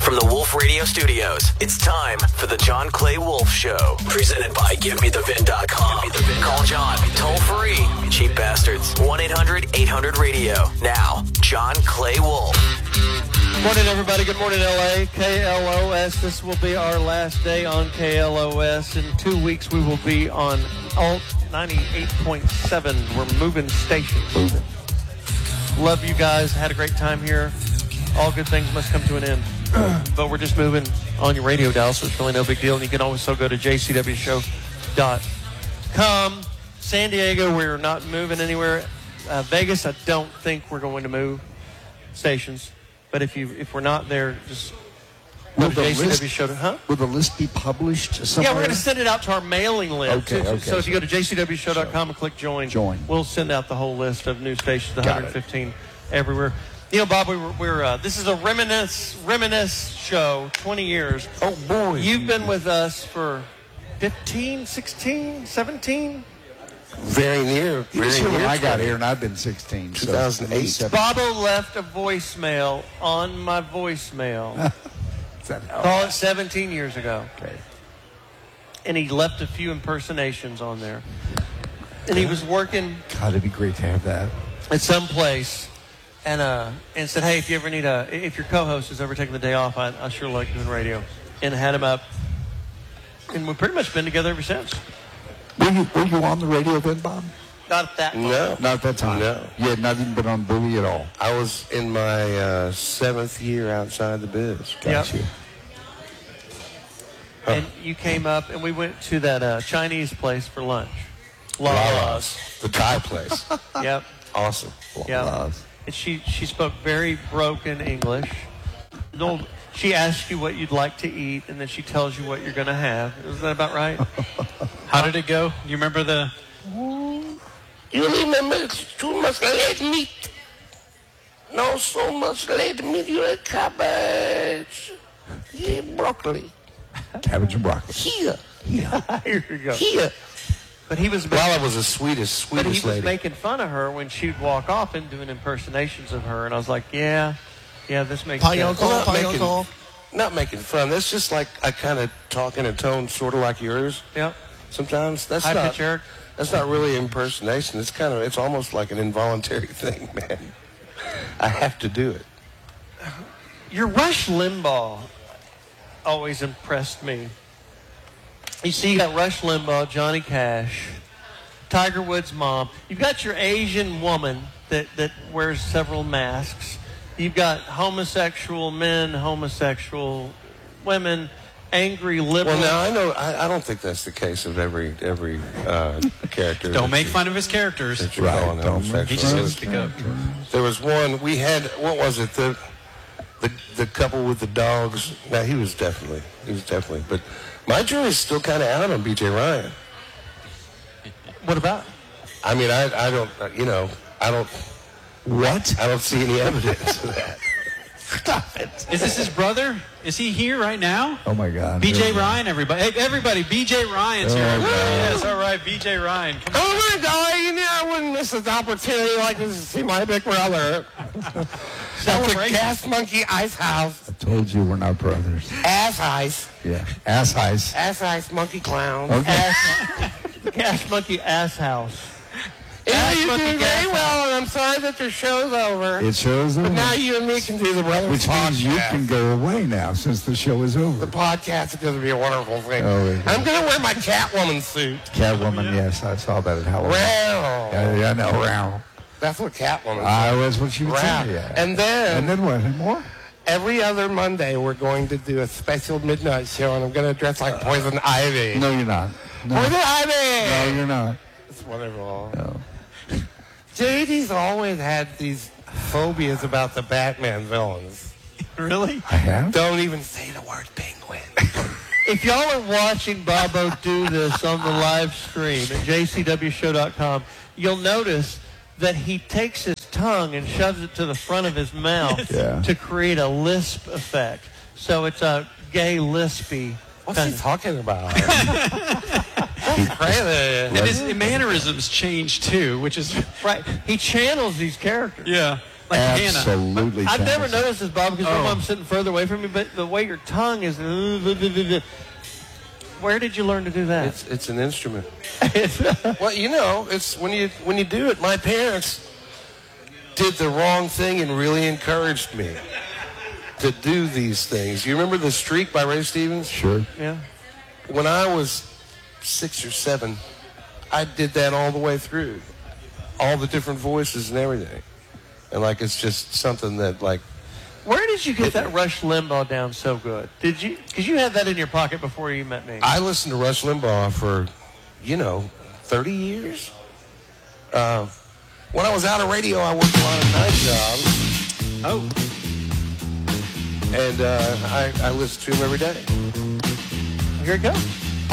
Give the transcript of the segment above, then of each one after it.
From the Wolf Radio Studios, it's time for the John Clay Wolf Show. Presented by GiveMeTheVin.com. Call John, toll free. Cheap bastards. 1-800-800-RADIO. Now, John Clay Wolf. Morning, everybody. Good morning, LA. KLOS. This will be our last day on KLOS. In 2 weeks, we will be on Alt 98.7. We're moving stations. Love you guys. Had a great time here. All good things must come to an end. But we're just moving on your radio dial, so it's really no big deal. And you can always still go to jcwshow.com. San Diego, we're not moving anywhere. Vegas, I don't think we're going to move stations. But if we're not there, just go to jcwshow. Will the list be published somewhere? Yeah, we're going to send it out to our mailing list. Okay. So if you go to jcwshow.com and click join, we'll send out the whole list of new stations, 115 everywhere. You know, Bob, this is a reminisce show, 20 years. Oh, boy. You've been with us for 15, 16, 17? Very near. When I got here, and I've been 16. 2008. So Bobo left a voicemail on my voicemail. Call it 17 years ago. Okay. And he left a few impersonations on there. And he was working God, it'd be great to have that. at some place. And said, hey, if your co-host is ever taking the day off, I sure like doing radio. And had him up. And we've pretty much been together ever since. Were you on the radio then, Bob? Not at that point. No. Not at that time? No. You had not even been on Bowie at all? I was in my 7th year outside the biz. Yep. You. And you came up, and we went to that Chinese place for lunch. Lala's. The Thai place. Yep. Awesome. Yep. And she spoke very broken English. She asks you what you'd like to eat, and then she tells you what you're going to have. Is that about right? How did it go? You remember the... You remember it's too much red meat. No, so much red meat. You like cabbage. Yeah, broccoli. Cabbage and broccoli. Here. Here you go. Here. But he was Lala was the sweetest But he was lady. making fun of her when she'd walk off and doing impersonations of her. And I was like, yeah, this makes sense. Not making fun. That's just like I kind of talk in a tone sort of like yours. Yep. Sometimes that's High pitch, Eric. That's not really impersonation. It's almost like an involuntary thing, man. I have to do it. Your Rush Limbaugh always impressed me. You see, you got Rush Limbaugh, Johnny Cash, Tiger Woods' mom. You've got your Asian woman that wears several masks. You've got homosexual men, homosexual women, angry liberals. Well, now I know. I don't think that's the case of every character. Don't make fun of his characters. That you're calling homosexual. He just has to speak up. There was one we had. What was it? The couple with the dogs. Now he was definitely. But my jury's still kind of out on B.J. Ryan. What about? I mean, I don't. I don't. What? I don't see any evidence of that. Stop it. Is this his brother? Is he here right now? Oh, my God. B.J. Ryan, everybody. Hey, everybody, B.J. Ryan's here. Yes, all right, B.J. Ryan. Come on. Oh, my God. I wouldn't miss this opportunity like this to see my big brother. That's a gas monkey ice house. I told you we're not brothers. Ass ice. Yeah. Ass ice. Ass ice monkey clown. Okay. Gas monkey ass house. Yeah, you're doing very well, and I'm sorry that your show's over. It show's over. But now you and me can do the Brothers Which means you can go away now since the show is over. The podcast is going to be a wonderful thing. Oh, yeah. I'm going to wear my Catwoman suit. Catwoman, yes. I saw that at Halloween. Wow. Yeah, I know. Row. That's what Catwoman That's what she would say, yeah. And then what? Any more? every other Monday we're going to do a special midnight show, and I'm going to dress like Poison Ivy. No, you're not. No. Poison Ivy! No, you're not. It's wonderful. No. JD's always had these phobias about the Batman villains. Really? I have? Don't even say the word penguin. If y'all are watching Bobo do this on the live stream at jcwshow.com, you'll notice that he takes his tongue and shoves it to the front of his mouth to create a lisp effect. So it's a gay lispy. What's he talking about? That's crazy. And his mannerisms change too, which is right. He channels these characters. yeah. Like Hannah. Absolutely. I've never Templeton. noticed this, Bob, because I'm sitting further away from you, but the way your tongue is... Where did you learn to do that? It's an instrument. Well, you know, it's when you do it. My parents did the wrong thing and really encouraged me to do these things. You remember The Streak by Ray Stevens? Sure. Yeah. When I was 6 or 7, I did that all the way through. All the different voices and everything. And, like, it's just something that, like... Where did you get that Rush Limbaugh down so good? Did you? Because you had that in your pocket before you met me. I listened to Rush Limbaugh for, 30 years. When I was out of radio, I worked a lot of night jobs. Oh. And I listened to him every day. Here it goes.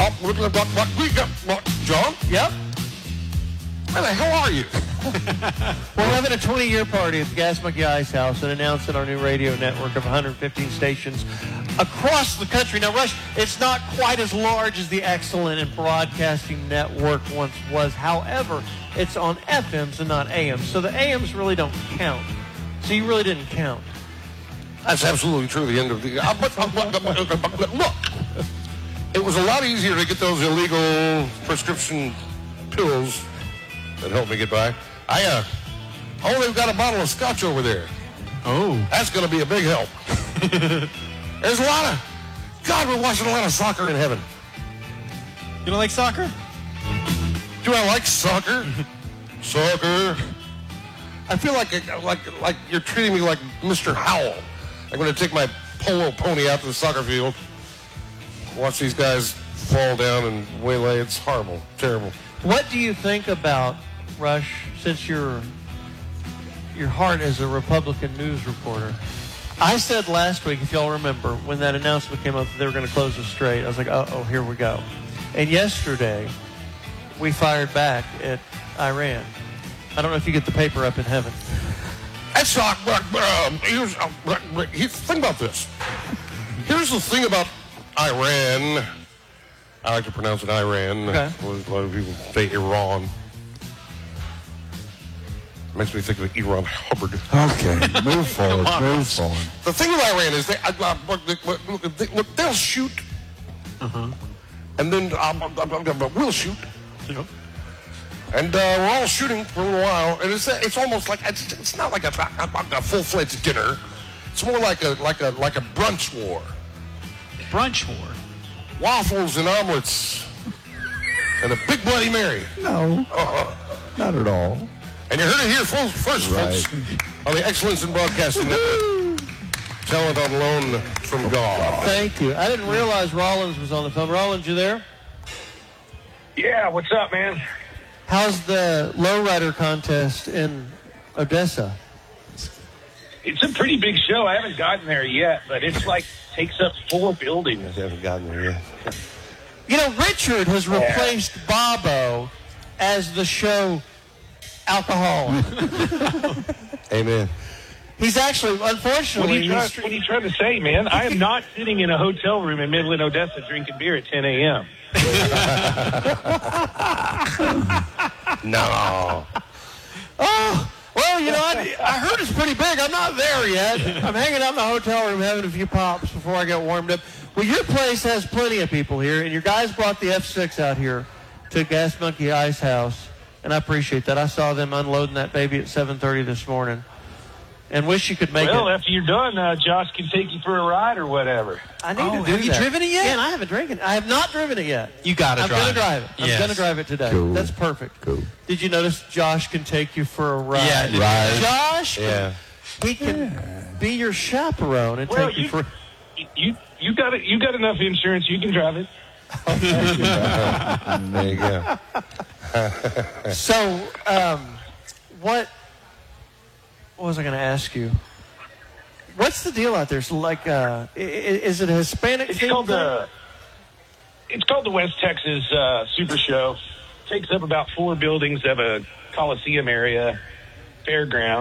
John? Yep. Where the hell are you? We're having a 20-year party at the Gas Monkey Ice House and announcing our new radio network of 115 stations across the country. Now, Rush, it's not quite as large as the excellent and broadcasting network once was. However, it's on FMs and not AMs, so the AMs really don't count. So you really didn't count. That's absolutely true. The end of the... Look, it was a lot easier to get those illegal prescription pills that helped me get by. They've got a bottle of scotch over there. Oh. That's going to be a big help. There's a lot of... God, we're watching a lot of soccer in heaven. You don't like soccer? Do I like soccer? Soccer. I feel like you're treating me like Mr. Howell. I'm going to take my polo pony out to the soccer field, watch these guys fall down and waylay. It's horrible, terrible. What do you think about, Rush, since your heart is a Republican news reporter? I said last week, if y'all remember, when that announcement came out that they were going to close the strait, I was like, uh-oh, here we go. And yesterday, we fired back at Iran. I don't know if you get the paper up in heaven. That's not... think about this. Here's the thing about Iran. I like to pronounce it Iran. Okay. A lot of people say Iran. Makes me think of Iran Hubbard. Okay, move forward. The thing with Iran is they'll shoot, and then we'll shoot, and we're all shooting for a little while, and it's almost like it's not like a full-fledged dinner. It's more like a brunch war. Brunch war. Waffles and omelets, and a big Bloody Mary. No, not at all. And you heard it here first, folks, on the Excellence in Broadcasting Network. Talent on loan from God. Thank you. I didn't realize Rollins was on the phone. Rollins, you there? Yeah, what's up, man? How's the lowrider contest in Odessa? It's a pretty big show. I haven't gotten there yet, but it's like takes up 4 buildings. I haven't gotten there yet. You know, Richard has replaced Bobo as the show alcoholic. Amen. He's actually, unfortunately... What are you trying to say, man? I am not sitting in a hotel room in Midland, Odessa drinking beer at 10 a.m. No. Oh, well, you know, I heard it's pretty big. I'm not there yet. I'm hanging out in the hotel room having a few pops before I get warmed up. Well, your place has plenty of people here, and your guys brought the F6 out here to Gas Monkey Ice House, and I appreciate that. I saw them unloading that baby at 7:30 this morning, and wish you could make it. Well, after you're done, Josh can take you for a ride or whatever. I need to do have you that. driven it yet? Yeah, and I haven't driven it. I have not driven it yet. You got to drive it. I'm going to drive it. I'm going to drive it today. Cool. That's perfect. Cool. Did you notice Josh can take you for a ride? Yeah, Right. Josh, Yeah. he can be your chaperone and take you for... You got it. You got enough insurance. You can drive it. There you go. So, what was I going to ask you? What's the deal out there? So, like, is it a Hispanic It's thing? called the West Texas Super Show. Takes up about 4 buildings of a Coliseum area, fairground.